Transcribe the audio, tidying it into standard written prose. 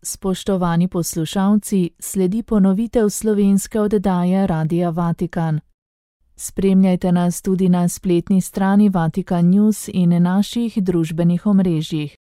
Spoštovani poslušalci, sledi ponovitev slovenske oddaje Radia Vatikan. Spremljajte nas tudi na spletni strani Vatikan News in naših družbenih omrežjih.